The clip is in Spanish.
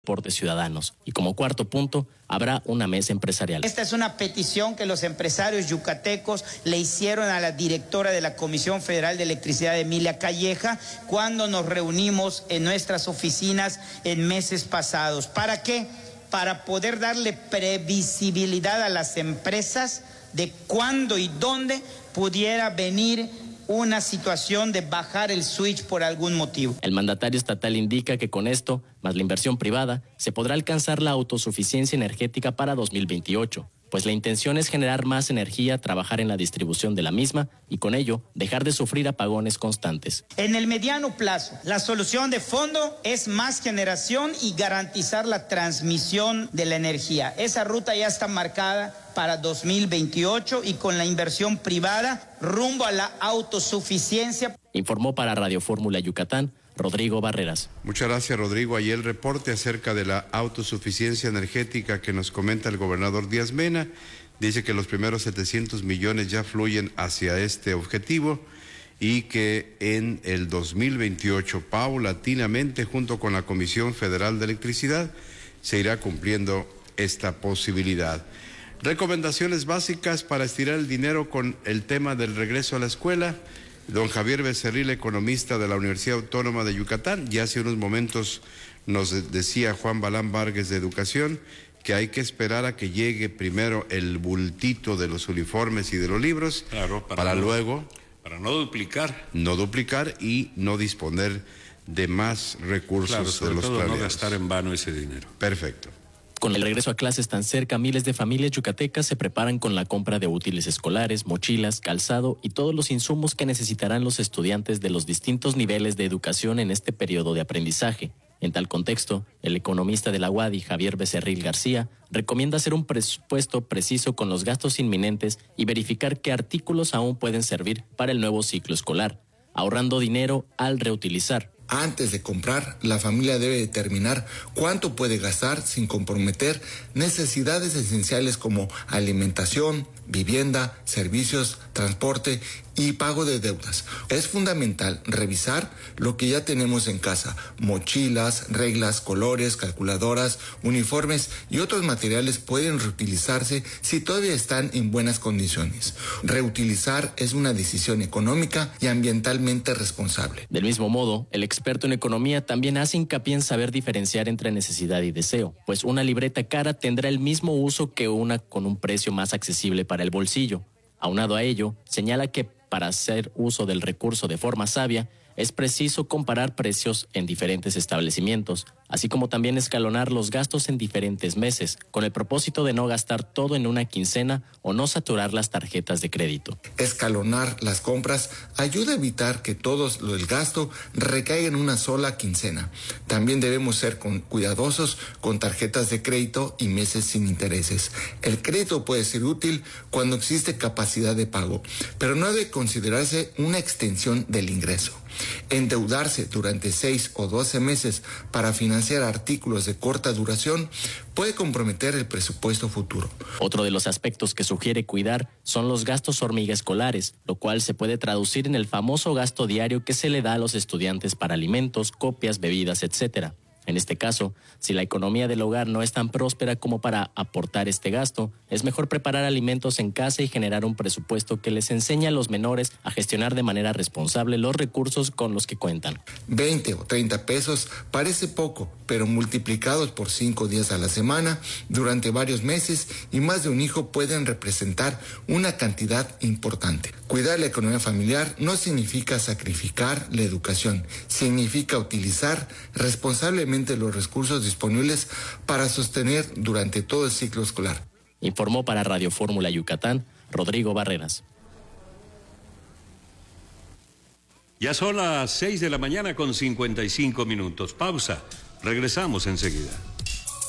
transportes ciudadanos. Y como cuarto punto, habrá una mesa empresarial. Esta es una petición que los empresarios yucatecos le hicieron a la directora de la Comisión Federal de Electricidad, Emilia Calleja, cuando nos reunimos en nuestras oficinas en meses pasados. ¿Para qué? Para poder darle previsibilidad a las empresas de cuándo y dónde pudiera venir una situación de bajar el switch por algún motivo. El mandatario estatal indica que con esto, más la inversión privada, se podrá alcanzar la autosuficiencia energética para 2028, pues la intención es generar más energía, trabajar en la distribución de la misma y con ello dejar de sufrir apagones constantes. En el mediano plazo, la solución de fondo es más generación y garantizar la transmisión de la energía. Esa ruta ya está marcada para 2028 y con la inversión privada rumbo a la autosuficiencia. Informó para Radio Fórmula Yucatán, Rodrigo Barreras. Muchas gracias, Rodrigo. Ahí el reporte acerca de la autosuficiencia energética que nos comenta el gobernador Díaz Mena. Dice que los primeros 700 millones ya fluyen hacia este objetivo y que en el 2028, paulatinamente, junto con la Comisión Federal de Electricidad, se irá cumpliendo esta posibilidad. Recomendaciones básicas para estirar el dinero con el tema del regreso a la escuela. Don Javier Becerril, economista de la Universidad Autónoma de Yucatán, ya hace unos momentos nos decía Juan Balán Vargas de Educación que hay que esperar a que llegue primero el bultito de los uniformes y de los libros, claro, para luego... Para no duplicar. No duplicar y no disponer de más recursos, claro, sobre de los todo planeados. No gastar en vano ese dinero. Perfecto. Con el regreso a clases tan cerca, miles de familias yucatecas se preparan con la compra de útiles escolares, mochilas, calzado y todos los insumos que necesitarán los estudiantes de los distintos niveles de educación en este periodo de aprendizaje. En tal contexto, el economista de la UADY, Javier Becerril García, recomienda hacer un presupuesto preciso con los gastos inminentes y verificar qué artículos aún pueden servir para el nuevo ciclo escolar, ahorrando dinero al reutilizar. Antes de comprar, la familia debe determinar cuánto puede gastar sin comprometer necesidades esenciales como alimentación, vivienda, servicios, transporte y pago de deudas. Es fundamental revisar lo que ya tenemos en casa: mochilas, reglas, colores, calculadoras, uniformes y otros materiales pueden reutilizarse si todavía están en buenas condiciones. Reutilizar es una decisión económica y ambientalmente responsable. Del mismo modo, el experto en economía también hace hincapié en saber diferenciar entre necesidad y deseo, pues una libreta cara tendrá el mismo uso que una con un precio más accesible para el bolsillo. Aunado a ello, señala que para hacer uso del recurso de forma sabia, es preciso comparar precios en diferentes establecimientos, así como también escalonar los gastos en diferentes meses, con el propósito de no gastar todo en una quincena o no saturar las tarjetas de crédito. Escalonar las compras ayuda a evitar que todo el gasto recaiga en una sola quincena. También debemos ser cuidadosos con tarjetas de crédito y meses sin intereses. El crédito puede ser útil cuando existe capacidad de pago, pero no debe considerarse una extensión del ingreso. Endeudarse durante 6 o 12 meses para financiar artículos de corta duración puede comprometer el presupuesto futuro. Otro de los aspectos que sugiere cuidar son los gastos hormiga escolares, lo cual se puede traducir en el famoso gasto diario que se le da a los estudiantes para alimentos, copias, bebidas, etc. En este caso, si la economía del hogar no es tan próspera como para aportar este gasto, es mejor preparar alimentos en casa y generar un presupuesto que les enseñe a los menores a gestionar de manera responsable los recursos con los que cuentan. 20 o 30 pesos parece poco, pero multiplicados por 5 días a la semana, durante varios meses y más de un hijo pueden representar una cantidad importante. Cuidar la economía familiar no significa sacrificar la educación, significa utilizar responsablemente los recursos disponibles para sostener durante todo el ciclo escolar. Informó para Radio Fórmula Yucatán, Rodrigo Barreras. Ya son las 6 de la mañana con 55 minutos. Pausa. Regresamos enseguida.